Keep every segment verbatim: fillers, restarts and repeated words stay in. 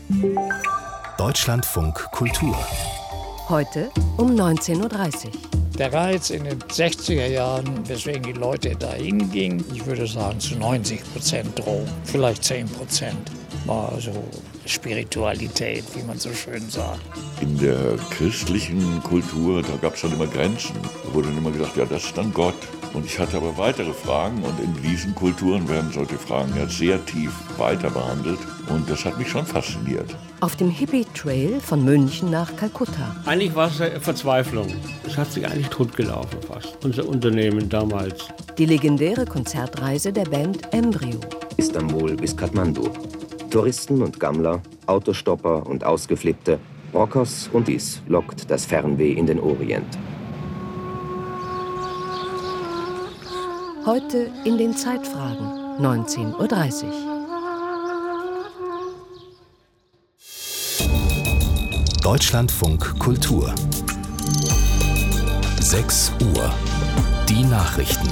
Deutschlandfunk Kultur. Heute um neunzehn Uhr dreißig. Der Reiz in den sechziger Jahren, weswegen die Leute dahin gingen, ich würde sagen zu neunzig Prozent Drogen, vielleicht zehn Prozent war so Spiritualität, wie man so schön sagt. In der christlichen Kultur, da gab es schon immer Grenzen. Da wurde dann immer gesagt, ja, das ist dann Gott. Und ich hatte aber weitere Fragen und in diesen Kulturen werden solche Fragen ja sehr tief weiter behandelt. Und das hat mich schon fasziniert. Auf dem Hippie-Trail von München nach Kalkutta. Eigentlich war es Verzweiflung. Es hat sich eigentlich totgelaufen fast, unser Unternehmen damals. Die legendäre Konzertreise der Band Embryo. Istanbul bis Kathmandu. Touristen und Gammler, Autostopper und Ausgeflippte, Rockers und dies lockt das Fernweh in den Orient. Heute in den Zeitfragen, neunzehn Uhr dreißig. Deutschlandfunk Kultur. sechs Uhr. Die Nachrichten.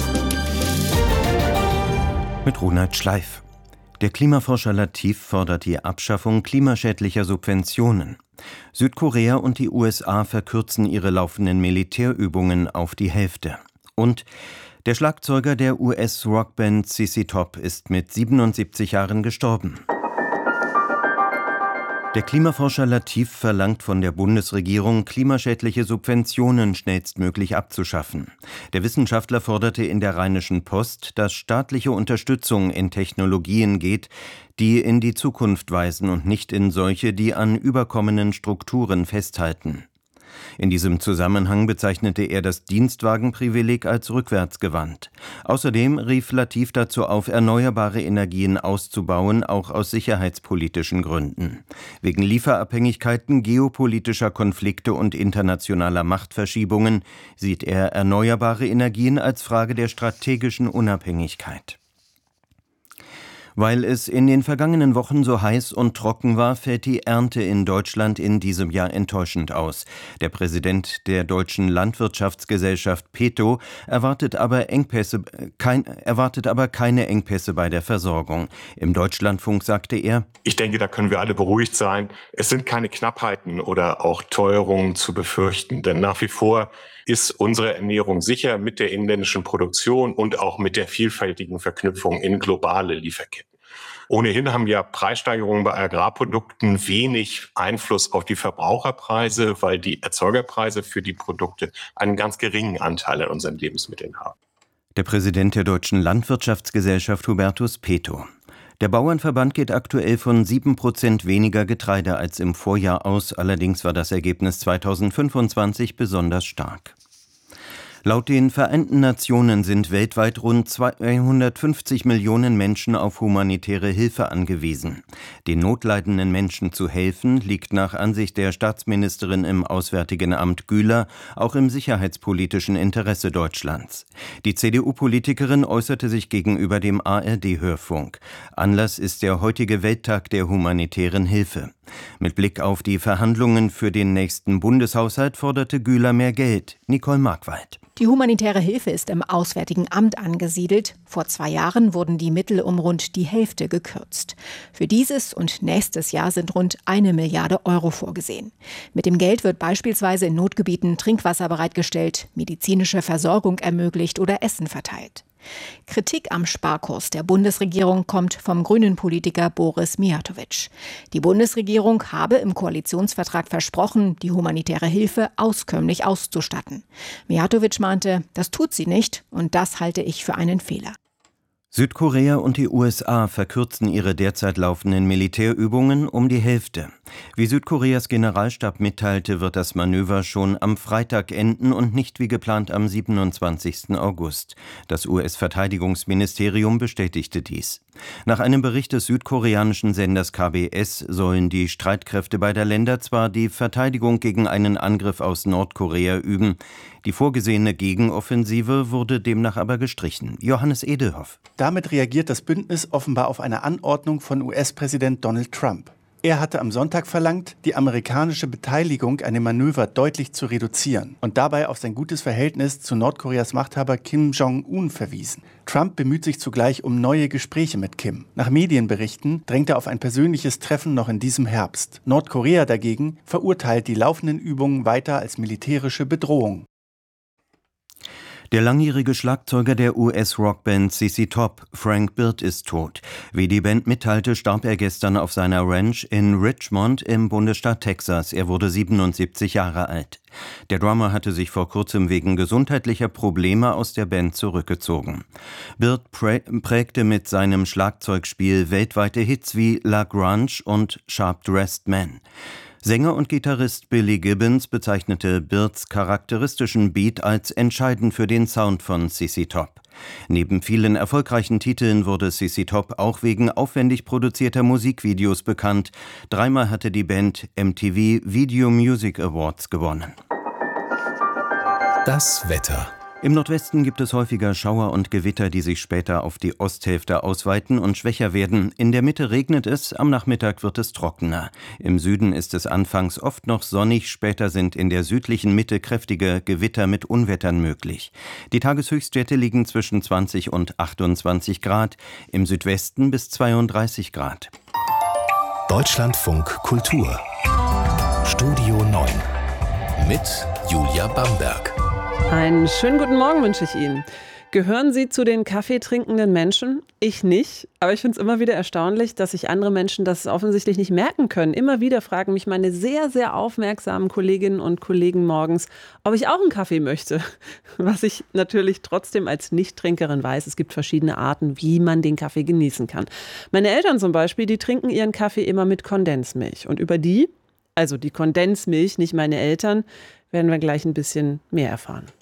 Mit Ronald Schleif. Der Klimaforscher Latif fordert die Abschaffung klimaschädlicher Subventionen. Südkorea und die U S A verkürzen ihre laufenden Militärübungen auf die Hälfte. Und der Schlagzeuger der U S-Rockband Z Z Top ist mit siebenundsiebzig Jahren gestorben. Der Klimaforscher Latif verlangt von der Bundesregierung, klimaschädliche Subventionen schnellstmöglich abzuschaffen. Der Wissenschaftler forderte in der Rheinischen Post, dass staatliche Unterstützung in Technologien geht, die in die Zukunft weisen und nicht in solche, die an überkommenen Strukturen festhalten. In diesem Zusammenhang bezeichnete er das Dienstwagenprivileg als rückwärtsgewandt. Außerdem rief Latif dazu auf, erneuerbare Energien auszubauen, auch aus sicherheitspolitischen Gründen. Wegen Lieferabhängigkeiten, geopolitischer Konflikte und internationaler Machtverschiebungen sieht er erneuerbare Energien als Frage der strategischen Unabhängigkeit. Weil es in den vergangenen Wochen so heiß und trocken war, fällt die Ernte in Deutschland in diesem Jahr enttäuschend aus. Der Präsident der Deutschen Landwirtschaftsgesellschaft Peto erwartet aber Engpässe, kein, erwartet aber keine Engpässe bei der Versorgung. Im Deutschlandfunk sagte er: Ich denke, da können wir alle beruhigt sein. Es sind keine Knappheiten oder auch Teuerungen zu befürchten, denn nach wie vor ist unsere Ernährung sicher mit der inländischen Produktion und auch mit der vielfältigen Verknüpfung in globale Lieferketten. Ohnehin haben ja Preissteigerungen bei Agrarprodukten wenig Einfluss auf die Verbraucherpreise, weil die Erzeugerpreise für die Produkte einen ganz geringen Anteil an unseren Lebensmitteln haben. Der Präsident der Deutschen Landwirtschaftsgesellschaft Hubertus Peto. Der Bauernverband geht aktuell von sieben Prozent weniger Getreide als im Vorjahr aus, allerdings war das Ergebnis zweitausendfünfundzwanzig besonders stark. Laut den Vereinten Nationen sind weltweit rund zweihundertfünfzig Millionen Menschen auf humanitäre Hilfe angewiesen. Den notleidenden Menschen zu helfen, liegt nach Ansicht der Staatsministerin im Auswärtigen Amt Güler auch im sicherheitspolitischen Interesse Deutschlands. Die C D U-Politikerin äußerte sich gegenüber dem A R D-Hörfunk. Anlass ist der heutige Welttag der humanitären Hilfe. Mit Blick auf die Verhandlungen für den nächsten Bundeshaushalt forderte Güler mehr Geld. Nicole Markwald. Die humanitäre Hilfe ist im Auswärtigen Amt angesiedelt. Vor zwei Jahren wurden die Mittel um rund die Hälfte gekürzt. Für dieses und nächstes Jahr sind rund eine Milliarde Euro vorgesehen. Mit dem Geld wird beispielsweise in Notgebieten Trinkwasser bereitgestellt, medizinische Versorgung ermöglicht oder Essen verteilt. Kritik am Sparkurs der Bundesregierung kommt vom grünen Politiker Boris Mijatović. Die Bundesregierung habe im Koalitionsvertrag versprochen, die humanitäre Hilfe auskömmlich auszustatten. Mijatović meinte, das tut sie nicht und das halte ich für einen Fehler. Südkorea und die U S A verkürzen ihre derzeit laufenden Militärübungen um die Hälfte. Wie Südkoreas Generalstab mitteilte, wird das Manöver schon am Freitag enden und nicht wie geplant am siebenundzwanzigsten August. Das U S-Verteidigungsministerium bestätigte dies. Nach einem Bericht des südkoreanischen Senders K B S sollen die Streitkräfte beider Länder zwar die Verteidigung gegen einen Angriff aus Nordkorea üben, die vorgesehene Gegenoffensive wurde demnach aber gestrichen. Johannes Edelhoff. Damit reagiert das Bündnis offenbar auf eine Anordnung von U S-Präsident Donald Trump. Er hatte am Sonntag verlangt, die amerikanische Beteiligung an dem Manöver deutlich zu reduzieren und dabei auf sein gutes Verhältnis zu Nordkoreas Machthaber Kim Jong-un verwiesen. Trump bemüht sich zugleich um neue Gespräche mit Kim. Nach Medienberichten drängt er auf ein persönliches Treffen noch in diesem Herbst. Nordkorea dagegen verurteilt die laufenden Übungen weiter als militärische Bedrohung. Der langjährige Schlagzeuger der U S-Rockband Z Z Top, Frank Bird, ist tot. Wie die Band mitteilte, starb er gestern auf seiner Ranch in Richmond im Bundesstaat Texas. Er wurde siebenundsiebzig Jahre alt. Der Drummer hatte sich vor kurzem wegen gesundheitlicher Probleme aus der Band zurückgezogen. Bird prä- prägte mit seinem Schlagzeugspiel weltweite Hits wie La Grunge und Sharp Dressed Man. Sänger und Gitarrist Billy Gibbons bezeichnete Birds charakteristischen Beat als entscheidend für den Sound von Z Z Top. Neben vielen erfolgreichen Titeln wurde Z Z Top auch wegen aufwendig produzierter Musikvideos bekannt. Dreimal hatte die Band M T V Video Music Awards gewonnen. Das Wetter. Im Nordwesten gibt es häufiger Schauer und Gewitter, die sich später auf die Osthälfte ausweiten und schwächer werden. In der Mitte regnet es, am Nachmittag wird es trockener. Im Süden ist es anfangs oft noch sonnig, später sind in der südlichen Mitte kräftige Gewitter mit Unwettern möglich. Die Tageshöchstwerte liegen zwischen zwanzig und achtundzwanzig Grad, im Südwesten bis zweiunddreißig Grad. Deutschlandfunk Kultur. Studio neun mit Julia Bamberg. Einen schönen guten Morgen wünsche ich Ihnen. Gehören Sie zu den kaffeetrinkenden Menschen? Ich nicht, aber ich finde es immer wieder erstaunlich, dass sich andere Menschen das offensichtlich nicht merken können. Immer wieder fragen mich meine sehr, sehr aufmerksamen Kolleginnen und Kollegen morgens, ob ich auch einen Kaffee möchte. Was ich natürlich trotzdem als Nichttrinkerin weiß, es gibt verschiedene Arten, wie man den Kaffee genießen kann. Meine Eltern zum Beispiel, die trinken ihren Kaffee immer mit Kondensmilch. Und über die, also die Kondensmilch, nicht meine Eltern, werden wir gleich ein bisschen mehr erfahren.